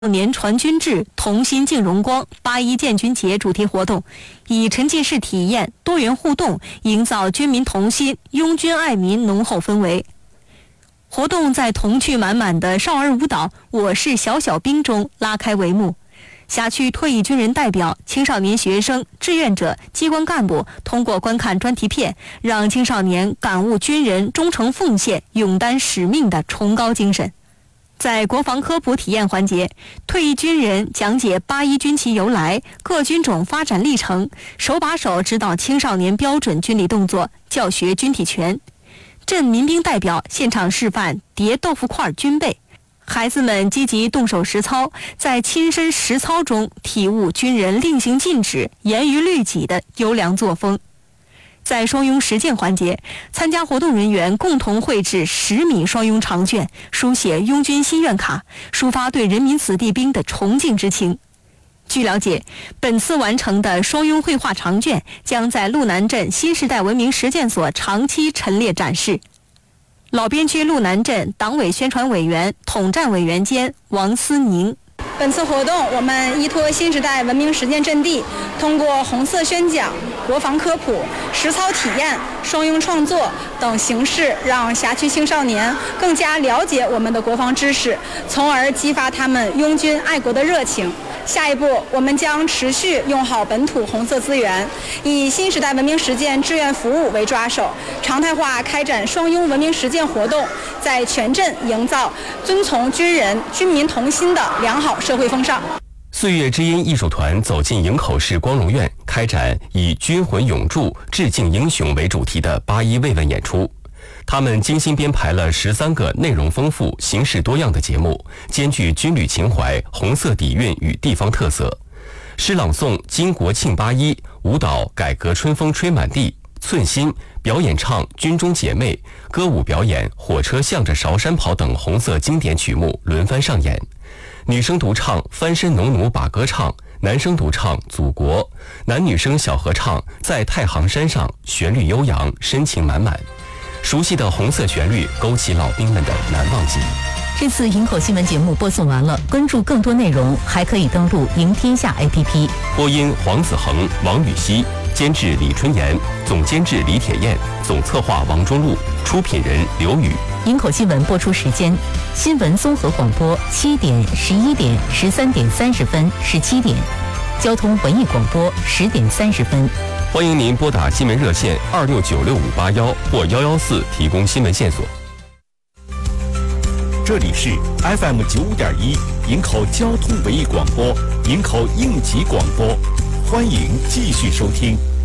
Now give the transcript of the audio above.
年传军制，同心敬荣光8·1建军节主题活动，以沉浸式体验、多元互动，营造军民同心、拥军爱民浓厚氛围。活动在童趣满满的少儿舞蹈《我是小小兵》中拉开帷幕。辖区退役军人代表、青少年学生、志愿者、机关干部通过观看专题片，让青少年感悟军人忠诚奉献、勇担使命的崇高精神。在国防科普体验环节，退役军人讲解8·1军旗由来、各军种发展历程，手把手指导青少年标准军礼动作，教学军体拳。镇民兵代表现场示范叠豆腐块军备，孩子们积极动手实操，在亲身实操中体悟军人令行禁止、严于律己的优良作风。在双拥实践环节，参加活动人员共同绘制10米双拥长卷，书写拥军心愿卡，抒发对人民子弟兵的崇敬之情。据了解，本次完成的双拥绘画长卷将在路南镇新时代文明实践所长期陈列展示。老边区路南镇党委宣传委员、统战委员兼王思宁。 本次活动，我们依托新时代文明实践阵地，通过红色宣讲、国防科普、实操体验、双拥创作等形式，让辖区青少年更加了解我们的国防知识，从而激发他们拥军爱国的热情。下一步，我们将持续用好本土红色资源，以新时代文明实践志愿服务为抓手，常态化开展双拥文明实践活动，在全镇营造遵从军人、军民同心的良好社会风尚。 岁月之音艺术团走进营口市光荣院，开展以军魂永驻、致敬英雄为主题的8·1慰问演出。他们精心编排了13个内容丰富、形式多样的节目，兼具军旅情怀、红色底蕴与地方特色。诗朗诵《金国庆8·1》，舞蹈《改革春风吹满地》，寸心表演唱《军中姐妹》，歌舞表演《火车向着韶山跑》等红色经典曲目轮番上演。女生独唱《翻身农奴把歌唱》，男生独唱《祖国》，男女生小合唱《在太行山上》，旋律悠扬，深情满满。熟悉的红色旋律勾起老兵们的难忘记忆。 这次营口新闻节目播送完了，关注更多内容还可以登录赢天下 APP。 播音黄子恒、王禹锡，监制李春妍，总监制李铁燕，总策划王中路，出品人刘宇。 营口新闻播出时间：新闻综合广播7点、11点、13点30分、17点；交通文艺广播10点30分。 欢迎您拨打新闻热线2696-581或114提供新闻线索。 这里是 FM 95.1营口交通文艺广播，营口应急广播，欢迎继续收听。